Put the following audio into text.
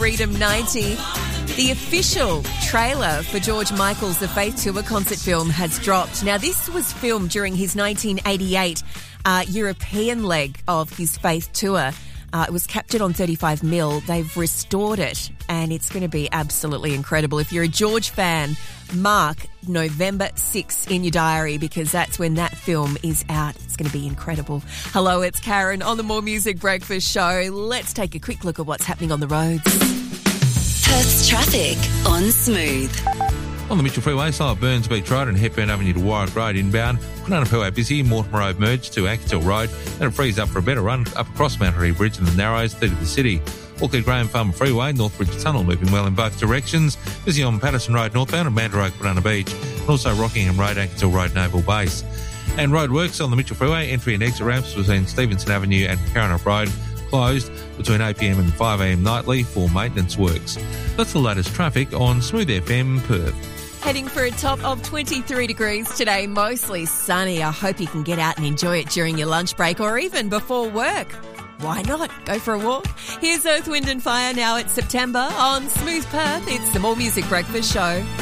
Freedom 90. The official trailer for George Michael's The Faith Tour concert film has dropped. Now, this was filmed during his 1988 European leg of his Faith Tour. It was captured on 35mm. They've restored it, and it's going to be absolutely incredible. If you're a George fan, mark November 6 in your diary, because that's when that film is out. It's going to be incredible. Hello, it's Karen on the More Music Breakfast Show. Let's take a quick look at what's happening on the roads. Perth's traffic on Smooth. On the Mitchell Freeway, slow at Burns Beach Road and Hepburn Avenue to Warwick Road inbound. Kwinana Freeway busy, Mortimer Road merge to Acton Road. Then it frees up for a better run up across Mount Harry Bridge and the Narrows through to the city. Auckland Graham Farm Freeway, Northbridge Tunnel moving well in both directions. Busy on Patterson Road northbound and Mandurah Kwinana Beach. And also Rockingham Road, Acton Road, Naval Base. And roadworks on the Mitchell Freeway, entry and exit ramps between Stevenson Avenue and Karrinyup Road closed between 8pm and 5am nightly for maintenance works. That's the latest traffic on Smooth FM Perth. Heading for a top of 23 degrees today, mostly sunny. I hope you can get out and enjoy it during your lunch break or even before work. Why not? Go for a walk. Here's Earth, Wind and Fire now. It's September on Smooth Perth. It's the More Music Breakfast Show.